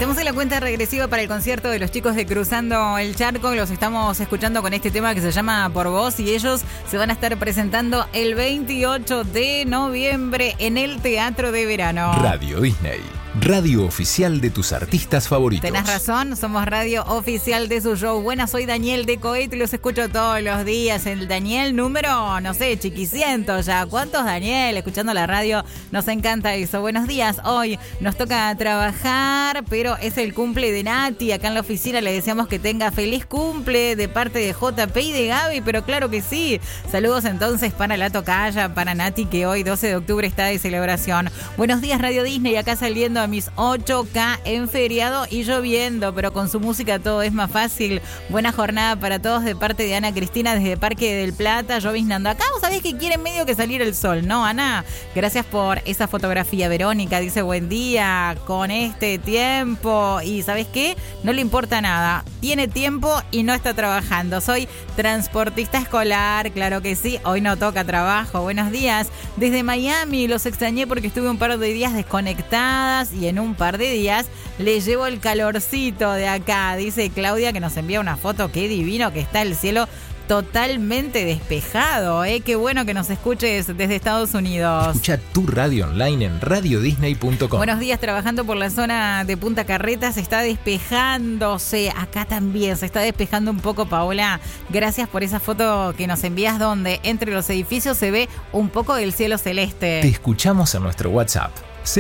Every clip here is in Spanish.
Estamos en la cuenta regresiva para el concierto de los chicos de Cruzando el Charco. Los estamos escuchando con este tema que se llama Por Vos y ellos se van a estar presentando el 28 de noviembre en el Teatro de Verano. Radio Disney, radio oficial de tus artistas favoritos. Tenés razón, somos radio oficial de su show. Buenas, soy Daniel de Coet y los escucho todos los días. El Daniel número, no sé, chiquiciento ya. ¿Cuántos Daniel? Escuchando la radio, nos encanta eso. Buenos días, hoy nos toca trabajar, pero es el cumple de Nati. Acá en la oficina le deseamos que tenga feliz cumple de parte de JP y de Gaby, pero claro que sí. Saludos entonces para la tocaya, para Nati, que hoy 12 de octubre está de celebración. Buenos días, Radio Disney, acá saliendo a mis 8K en feriado y lloviendo, pero con su música todo es más fácil. Buena jornada para todos de parte de Ana Cristina desde Parque del Plata, lloviznando. Acá vos sabés que quiere medio que salir el sol, ¿no, Ana? Gracias por esa fotografía. Verónica dice buen día con este tiempo y ¿sabés qué? No le importa nada. Tiene tiempo y no está trabajando. Soy transportista escolar, claro que sí. Hoy no toca trabajo. Buenos días. Desde Miami los extrañé porque estuve un par de días desconectadas y en un par de días les llevo el calorcito de acá. Dice Claudia que nos envía una foto. Qué divino que está el cielo totalmente despejado, ¿eh? Qué bueno que nos escuches desde Estados Unidos. Escucha tu radio online en radiodisney.com. Buenos días, trabajando por la zona de Punta Carretas, se está despejándose. Acá también se está despejando un poco, Paola. Gracias por esa foto que nos envías donde entre los edificios se ve un poco del cielo celeste. Te escuchamos en nuestro WhatsApp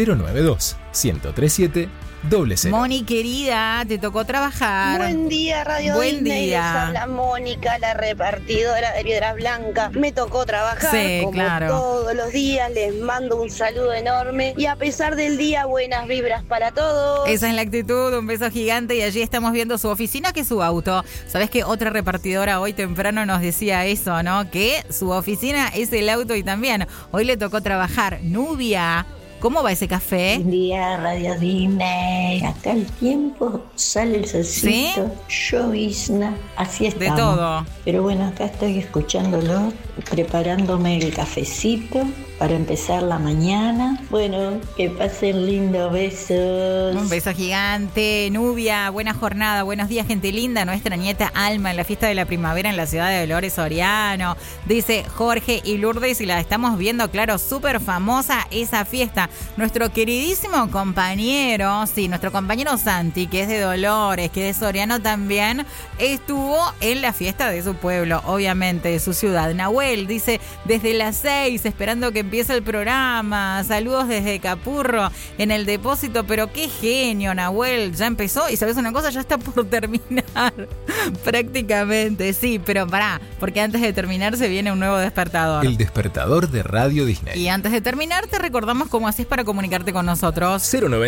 092-1037-00. Moni, querida, te tocó trabajar. Buen día, Radio Buen Disney. día. Les habla Mónica, la repartidora de Piedras Blancas. Me tocó trabajar como claro. todos los días. Les mando un saludo enorme y a pesar del día, buenas vibras para todos. Esa es la actitud, un beso gigante y allí estamos viendo su oficina que su auto. ¿Sabés que otra repartidora hoy temprano nos decía eso, no? Que su oficina es el auto y también hoy le tocó trabajar. Nubia, ¿cómo va ese café? Buen día, Radio Disney. Acá el tiempo sale el solcito, llovizna, así estamos. De todo. Pero bueno, acá estoy escuchándolo, preparándome el cafecito para empezar la mañana. Bueno, que pasen lindos besos. Un beso gigante, Nubia. Buena jornada, buenos días, gente linda. Nuestra nieta Alma en la fiesta de la primavera en la ciudad de Dolores Soriano. Dice Jorge y Lourdes y la estamos viendo, claro, súper famosa esa fiesta. Nuestro queridísimo compañero, sí, nuestro compañero Santi, que es de Dolores, que es de Soriano también, estuvo en la fiesta de su pueblo, obviamente, de su ciudad. Nahuel dice, desde las 6, esperando que empiece el programa. Saludos desde Capurro, en el depósito, pero qué genio, Nahuel, ya empezó. Y ¿sabes una cosa? Ya está por terminar, prácticamente, sí, pero pará, porque antes de terminar se viene un nuevo despertador. El despertador de Radio Disney. Y antes de terminar, te recordamos cómo haces para comunicarte con nosotros.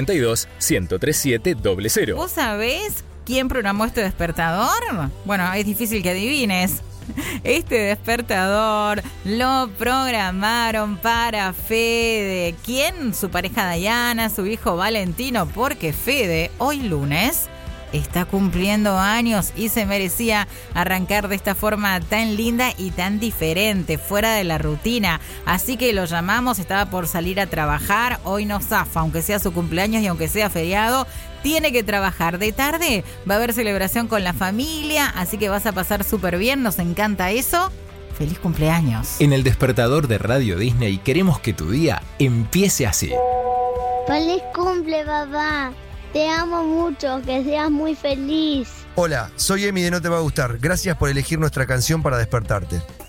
092-1037-00. ¿Vos sabés quién programó este despertador? Bueno, es difícil que adivines. Este despertador lo programaron para Fede. ¿Quién? Su pareja Dayana, su hijo Valentino, porque Fede, hoy lunes, está cumpliendo años y se merecía arrancar de esta forma tan linda y tan diferente, fuera de la rutina. Así que lo llamamos, estaba por salir a trabajar, hoy no zafa, aunque sea su cumpleaños y aunque sea feriado, tiene que trabajar. De tarde va a haber celebración con la familia, así que vas a pasar súper bien, nos encanta eso. ¡Feliz cumpleaños! En el despertador de Radio Disney queremos que tu día empiece así. ¡Feliz cumple, papá! Te amo mucho, que seas muy feliz. Hola, soy Emi de No Te Va a Gustar. Gracias por elegir nuestra canción para despertarte.